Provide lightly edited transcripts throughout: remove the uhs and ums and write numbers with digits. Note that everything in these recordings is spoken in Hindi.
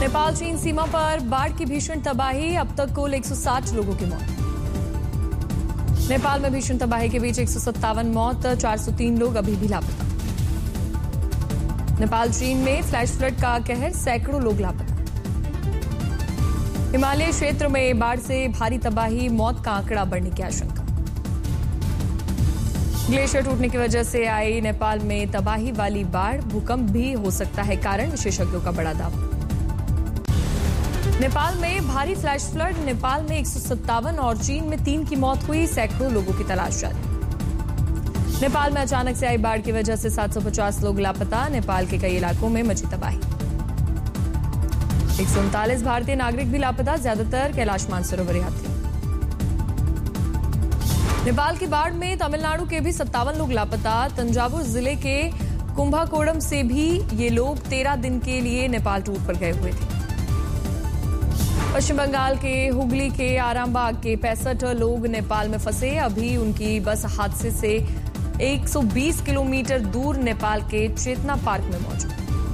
नेपाल चीन सीमा पर बाढ़ की भीषण तबाही, अब तक कुल 160 लोगों की मौत। नेपाल में भीषण तबाही के बीच 157 मौत, 403 लोग अभी भी लापता। नेपाल चीन में फ्लैश फ्लड का कहर, सैकड़ों लोग लापता। हिमालय क्षेत्र में बाढ़ से भारी तबाही, मौत का आंकड़ा बढ़ने की आशंका। ग्लेशियर टूटने की वजह से आई नेपाल में तबाही वाली बाढ़, भूकंप भी हो सकता है कारण, विशेषज्ञों का बड़ा दावा। नेपाल में भारी फ्लैश फ्लड, नेपाल में 157 और चीन में 3 की मौत हुई, सैकड़ों लोगों की तलाश जारी। नेपाल में अचानक से आई बाढ़ की वजह से 750 लोग लापता, नेपाल के कई इलाकों में मची तबाही। 139 भारतीय नागरिक भी लापता, ज्यादातर कैलाश मानसरोवर यात्री। नेपाल की बाढ़ में तमिलनाडु के भी 57 लोग लापता, तंजावुर जिले के कुंभाकोणम से भी ये लोग 13 दिन के लिए नेपाल टूर पर गए हुए थे। पश्चिम बंगाल के हुगली के आरामबाग के 65 लोग नेपाल में फंसे, अभी उनकी बस हादसे से 120 किलोमीटर दूर नेपाल के चेतना पार्क में मौजूद।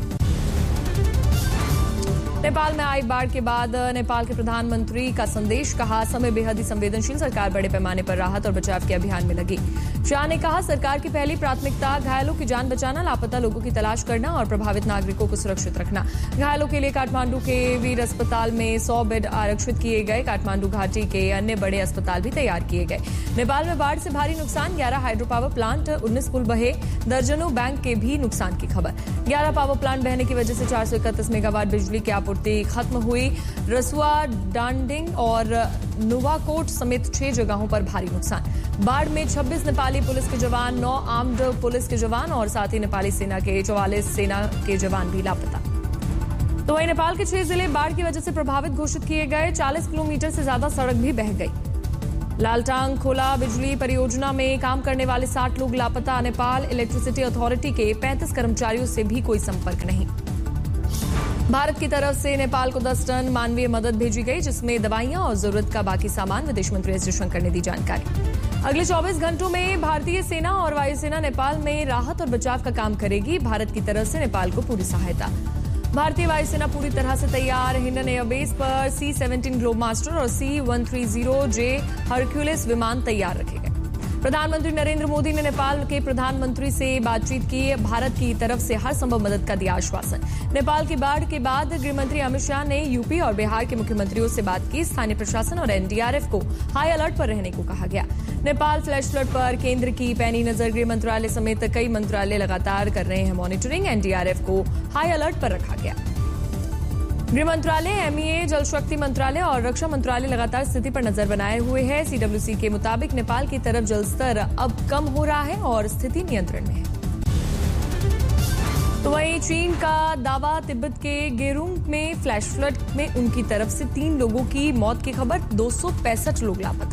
नेपाल में आई बाढ़ के बाद नेपाल के प्रधानमंत्री का संदेश, कहा समय बेहद ही संवेदनशील, सरकार बड़े पैमाने पर राहत और बचाव के अभियान में लगी। शाह ने कहा सरकार की पहली प्राथमिकता घायलों की जान बचाना, लापता लोगों की तलाश करना और प्रभावित नागरिकों को सुरक्षित रखना। घायलों के लिए काठमांडू के वीर अस्पताल में 100 बेड आरक्षित किए गए, काठमांडू घाटी के अन्य बड़े अस्पताल भी तैयार किए गए। नेपाल में बाढ़ से भारी नुकसान, 11 हाइड्रो पावर प्लांट, 19 पुल बहे, दर्जनों बैंक के भी नुकसान की खबर। 11 पावर प्लांट बहने की वजह से 431 मेगावाट बिजली की आपूर्ति खत्म हुई। रसुआ, डांडिंग और नुवाकोट समेत 6 जगहों पर भारी नुकसान। बाढ़ में 26 नेपाली पुलिस के जवान, 9 आर्म्ड पुलिस के जवान और साथ ही नेपाली सेना के 44 सेना के जवान भी लापता। तो वहीं नेपाल के 6 जिले बाढ़ की वजह से प्रभावित घोषित किए गए, 40 किलोमीटर से ज्यादा सड़क भी बह गई। लालटांग खोला बिजली परियोजना में काम करने वाले 60 लोग लापता, नेपाल इलेक्ट्रिसिटी अथॉरिटी के 35 कर्मचारियों से भी कोई संपर्क नहीं। भारत की तरफ से नेपाल को 10 टन मानवीय मदद भेजी गई, जिसमें दवाइयां और जरूरत का बाकी सामान। विदेश मंत्री एस जयशंकर ने दी जानकारी। अगले 24 घंटों में भारतीय सेना और वायुसेना नेपाल में राहत और बचाव का काम करेगी, भारत की तरफ से नेपाल को पूरी सहायता। भारतीय वायुसेना पूरी तरह से तैयार, हिंडन एयरबेस पर C-17 ग्लोबमास्टर और C-130J हरक्यूलिस विमान तैयार रखे गए। प्रधानमंत्री नरेंद्र मोदी ने नेपाल के प्रधानमंत्री से बातचीत की, भारत की तरफ से हर संभव मदद का दिया आश्वासन। नेपाल की बाढ़ के बाद गृहमंत्री अमित शाह ने यूपी और बिहार के मुख्यमंत्रियों से बात की, स्थानीय प्रशासन और एनडीआरएफ को हाई अलर्ट पर रहने को कहा गया। नेपाल फ्लैश फ्लड पर केंद्र की पैनी नजर, गृह मंत्रालय समेत कई मंत्रालय लगातार कर रहे हैं मॉनिटरिंग, एनडीआरएफ को हाई अलर्ट पर रखा गया। गृह मंत्रालय, एमईए, जल शक्ति मंत्रालय और रक्षा मंत्रालय लगातार स्थिति पर नजर बनाए हुए हैं। सीडब्ल्यूसी के मुताबिक नेपाल की तरफ जलस्तर अब कम हो रहा है और स्थिति नियंत्रण में है। तो वहीं चीन का दावा, तिब्बत के गेरुंग में फ्लैश फ्लड में उनकी तरफ से 3 लोगों की मौत की खबर, 265 लोग लापता।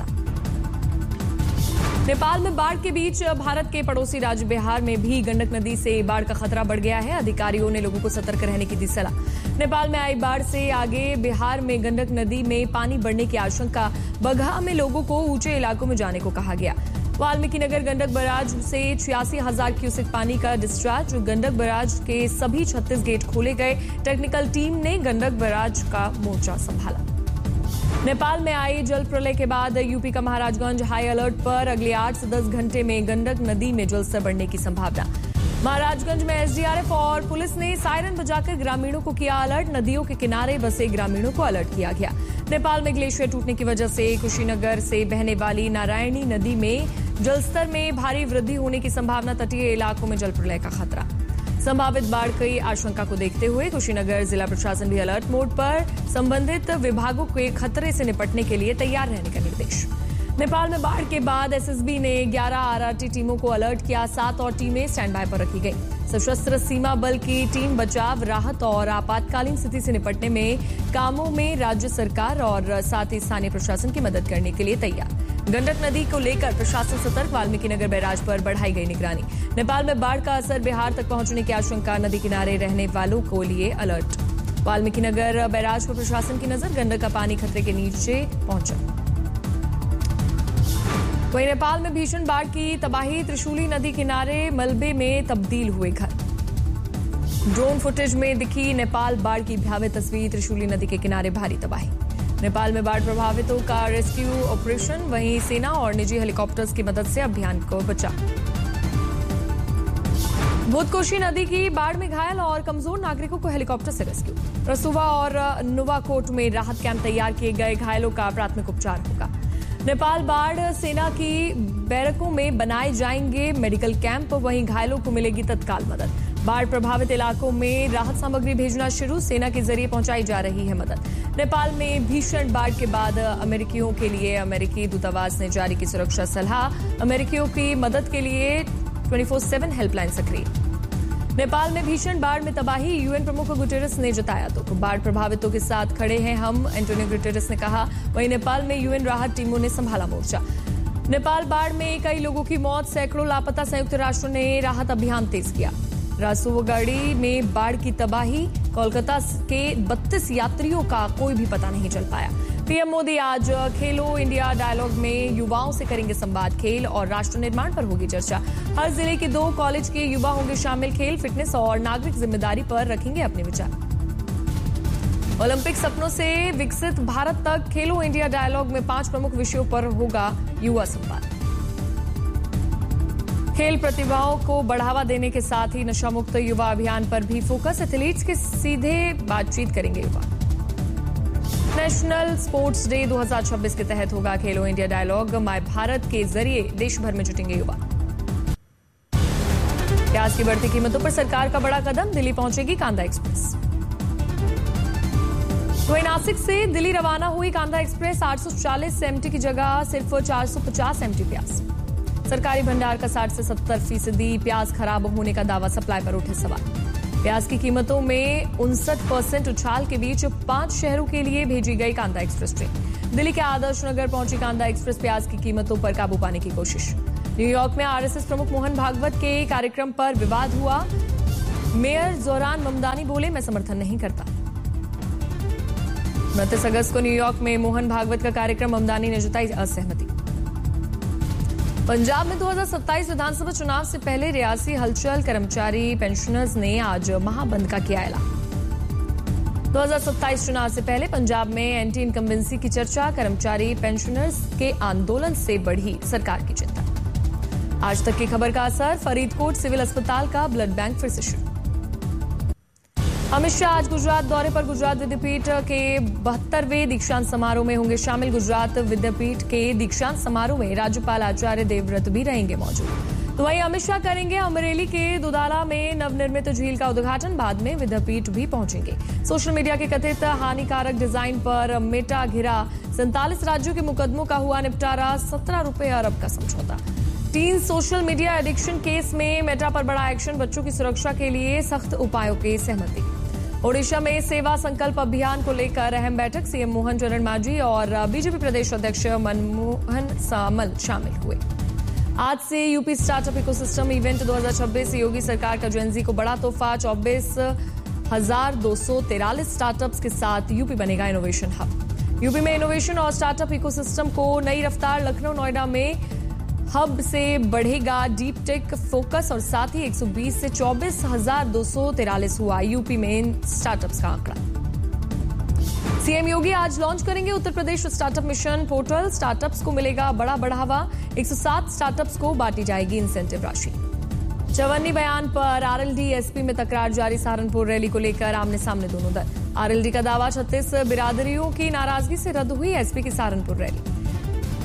नेपाल में बाढ़ के बीच भारत के पड़ोसी राज्य बिहार में भी गंडक नदी से बाढ़ का खतरा बढ़ गया है, अधिकारियों ने लोगों को सतर्क रहने की दी सलाह। नेपाल में आई बाढ़ से आगे बिहार में गंडक नदी में पानी बढ़ने की आशंका, बगहा में लोगों को ऊंचे इलाकों में जाने को कहा गया। वाल्मीकि नगर गंडक बराज से 86,000 क्यूसेक पानी का डिस्चार्ज, गंडक बराज के सभी 36 गेट खोले गए। टेक्निकल टीम ने गंडक बराज का मोर्चा संभाला। नेपाल में आई जल प्रलय के बाद यूपी का महाराजगंज हाई अलर्ट पर, अगले 8 से 10 घंटे में गंडक नदी में जलस्तर बढ़ने की संभावना। महाराजगंज में एसडीआरएफ और पुलिस ने सायरन बजाकर ग्रामीणों को किया अलर्ट, नदियों के किनारे बसे ग्रामीणों को अलर्ट किया गया। नेपाल में ग्लेशियर टूटने की वजह से कुशीनगर से बहने वाली नारायणी नदी में जलस्तर में भारी वृद्धि होने की संभावना, तटीय इलाकों में जल प्रलय का खतरा। संभावित बाढ़ की आशंका को देखते हुए कुशीनगर जिला प्रशासन भी अलर्ट मोड पर, संबंधित विभागों के खतरे से निपटने के लिए तैयार रहने का निर्देश। नेपाल में बाढ़ के बाद एसएसबी ने 11 आरआरटी टीमों को अलर्ट किया, 7 और टीमें स्टैंड बाय पर रखी गई। सशस्त्र सीमा बल की टीम बचाव, राहत और आपातकालीन स्थिति से निपटने में कामों में राज्य सरकार और साथ ही स्थानीय प्रशासन की मदद करने के लिए तैयार। गंडक नदी को लेकर प्रशासन सतर्क, वाल्मीकि नगर बैराज पर बढ़ाई गई निगरानी। नेपाल में बाढ़ का असर बिहार तक पहुंचने की आशंका, नदी किनारे रहने वालों को लिए अलर्ट। वाल्मीकि नगर बैराज पर प्रशासन की नजर, गंडक का पानी खतरे के नीचे पहुंचा। वहीं नेपाल में भीषण बाढ़ की तबाही, त्रिशूली नदी किनारे मलबे में तब्दील हुए घर। ड्रोन फुटेज में दिखी नेपाल बाढ़ की भयावह तस्वीर। त्रिशूली नदी के किनारे भारी तबाही। नेपाल में बाढ़ प्रभावितों का रेस्क्यू ऑपरेशन, वहीं सेना और निजी हेलीकॉप्टर्स की मदद से अभियान को बचाव। भूतकोशी नदी की बाढ़ में घायल और कमजोर नागरिकों को हेलीकॉप्टर से रेस्क्यू। रसुवा और नुवाकोट में राहत कैंप तैयार किए गए। घायलों का प्राथमिक उपचार होगा। नेपाल बाढ़ सेना की बैरकों में बनाए जाएंगे मेडिकल कैंप, वहीं घायलों को मिलेगी तत्काल मदद। बाढ़ प्रभावित इलाकों में राहत सामग्री भेजना शुरू, सेना के जरिए पहुंचाई जा रही है मदद। नेपाल में भीषण बाढ़ के बाद अमेरिकियों के लिए अमेरिकी दूतावास ने जारी की सुरक्षा सलाह। अमेरिकियों की मदद के लिए 24/7 हेल्पलाइन सक्रिय। नेपाल में भीषण बाढ़ में तबाही, यूएन प्रमुख गुटेरेस ने जताया दुख। बाढ़ प्रभावितों के साथ खड़े हैं हम, एंटोनियो गुटेरेस ने कहा। वहीं नेपाल में यूएन राहत टीमों ने संभाला मोर्चा। नेपाल बाढ़ में कई लोगों की मौत, सैकड़ों लापता। संयुक्त राष्ट्र ने राहत अभियान तेज किया। रासुवगाड़ी में बाढ़ की तबाही, कोलकाता के 32 यात्रियों का कोई भी पता नहीं चल पाया। पीएम मोदी आज खेलो इंडिया डायलॉग में युवाओं से करेंगे संवाद। खेल और राष्ट्र निर्माण पर होगी चर्चा। हर जिले के 2 कॉलेज के युवा होंगे शामिल। खेल, फिटनेस और नागरिक जिम्मेदारी पर रखेंगे अपने विचार। ओलंपिक सपनों से विकसित भारत तक खेलो इंडिया डायलॉग में 5 प्रमुख विषयों पर होगा युवा संवाद। खेल प्रतिभाओं को बढ़ावा देने के साथ ही नशा मुक्त युवा अभियान पर भी फोकस। एथलीट्स के सीधे बातचीत करेंगे युवा। नेशनल स्पोर्ट्स डे 2026 के तहत होगा खेलो इंडिया डायलॉग। माय भारत के जरिए देश भर में जुटेंगे युवा। प्याज की बढ़ती कीमतों पर सरकार का बड़ा कदम, दिल्ली पहुंचेगी कांदा एक्सप्रेस। वहीं नासिक से दिल्ली रवाना हुई कांदा एक्सप्रेस। 840 एमटी की जगह सिर्फ 450 एमटी प्याज। सरकारी भंडार का 60 से 70% प्याज खराब होने का दावा, सप्लाई पर उठे सवाल। प्याज की कीमतों में 59% उछाल के बीच 5 शहरों के लिए भेजी गई कांदा एक्सप्रेस ट्रेन। दिल्ली के आदर्श नगर पहुंची कांदा एक्सप्रेस। प्याज की कीमतों पर काबू पाने की कोशिश। न्यूयॉर्क में आरएसएस प्रमुख मोहन भागवत के कार्यक्रम पर विवाद हुआ। मेयर जोरान ममदानी बोले, मैं समर्थन नहीं करता। 29 अगस्त को न्यूयॉर्क में मोहन भागवत का कार्यक्रम, ममदानी ने जताई असहमति। पंजाब में 2027 विधानसभा चुनाव से पहले रियासी हलचल। कर्मचारी पेंशनर्स ने आज महाबंद का किया ऐलान। 2027 चुनाव से पहले पंजाब में एंटी इनकम्बेंसी की चर्चा। कर्मचारी पेंशनर्स के आंदोलन से बढ़ी सरकार की चिंता। आज तक की खबर का असर, फरीदकोट सिविल अस्पताल का ब्लड बैंक फिर से शुरू। अमित शाह आज गुजरात दौरे पर। गुजरात विद्यापीठ के 72वें दीक्षांत समारोह में होंगे शामिल। गुजरात विद्यापीठ के दीक्षांत समारोह में राज्यपाल आचार्य देवव्रत भी रहेंगे मौजूद। तो वहीं अमित शाह करेंगे अमरेली के दुधाला में नवनिर्मित झील का उद्घाटन। बाद में विद्यापीठ भी पहुंचेंगे। सोशल मीडिया के कथित हानिकारक डिजाइन पर मेटा घिरा। 47 राज्यों के मुकदमों का हुआ निपटारा। 17 रुपए अरब का समझौता। Tin social media addiction case में मेटा पर बड़ा एक्शन। बच्चों की सुरक्षा के लिए सख्त उपायों की सहमति। ओडिशा में सेवा संकल्प अभियान को लेकर अहम बैठक। सीएम मोहन चरण मांझी और बीजेपी प्रदेश अध्यक्ष मनमोहन सामल शामिल हुए। आज से यूपी स्टार्टअप इकोसिस्टम इवेंट 2026। योगी सरकार का जेनजी को बड़ा तोहफा। 24,243 स्टार्टअप्स के साथ यूपी बनेगा इनोवेशन हब। यूपी में इनोवेशन और स्टार्टअप इकोसिस्टम को नई रफ्तार। लखनऊ नोएडा में हब से बढ़ेगा डीप टेक फोकस और साथ ही 120 से 24,243 हुआ यूपी में स्टार्टअप्स का आंकड़ा। सीएम योगी आज लॉन्च करेंगे Uttar Pradesh startup mission portal. Startups को मिलेगा बड़ा बढ़ावा। 107 स्टार्टअप्स को बांटी जाएगी इंसेंटिव राशि। चवन्नी बयान पर आरएलडी एसपी में तकरार जारी। सहारनपुर रैली को लेकर आमने सामने दोनों दल। आरएलडी का दावा, 36 बिरादरियों की नाराजगी से रद्द हुई एसपी की सहारनपुर रैली।